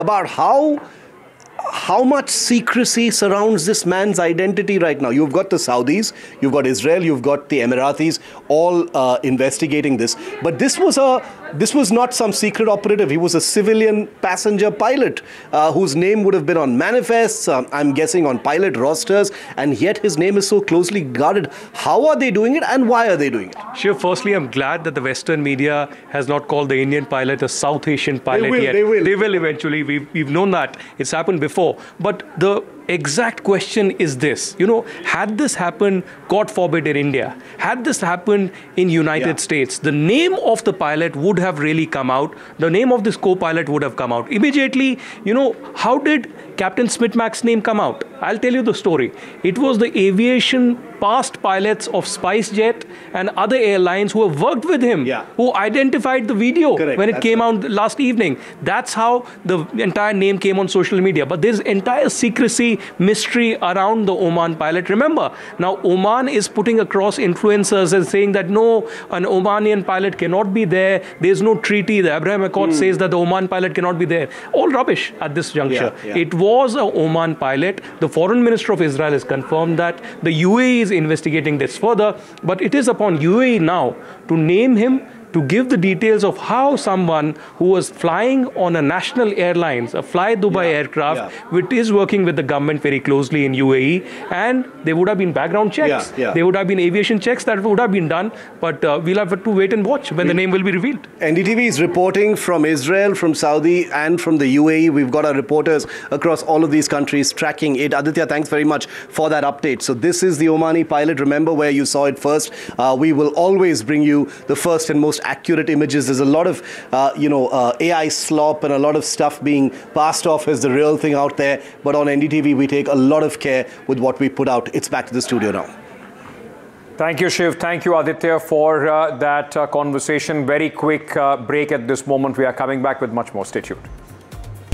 about how much secrecy surrounds this man's identity right now. You've got the Saudis, you've got Israel, you've got the Emiratis, all investigating this. But this was not some secret operative. He was a civilian passenger pilot whose name would have been on manifests, I'm guessing on pilot rosters, and yet his name is so closely guarded. How are they doing it, and why are they doing it? Shiv, firstly, I'm glad that the Western media has not called the Indian pilot a South Asian pilot yet. They will. They will eventually. We've known that. It's happened before. But the exact question is this, had this happened, God forbid, in India, had this happened in United States, the name of the pilot would have really come out. The name of this co-pilot would have come out. Immediately, how did Captain Smitmack's name come out? I'll tell you the story. It was the aviation past pilots of SpiceJet and other airlines who have worked with him, who identified the video when it came out last evening. That's how the entire name came on social media. But there's entire secrecy, mystery around the Oman pilot. Remember, now Oman is putting across influencers and saying that no, an Omanian pilot cannot be there. There's no treaty. The Abraham Accord says that the Oman pilot cannot be there. All rubbish at this juncture. It was a Oman pilot. The foreign minister of Israel has confirmed that. The UAE is investigating this further, but it is upon UAE now to name him, to give the details of how someone who was flying on a national airlines, a Fly Dubai aircraft, which is working with the government very closely in UAE, and there would have been background checks. There would have been aviation checks that would have been done, but we'll have to wait and watch when the name will be revealed. NDTV is reporting from Israel, from Saudi, and from the UAE. We've got our reporters across all of these countries tracking it. Aditya, thanks very much for that update. So this is the Omani pilot. Remember where you saw it first. We will always bring you the first and most accurate images. There's a lot of, AI slop and a lot of stuff being passed off as the real thing out there. But on NDTV, we take a lot of care with what we put out. It's back to the studio now. Thank you, Shiv. Thank you, Aditya, for that conversation. Very quick break at this moment. We are coming back with much more. Stay tuned.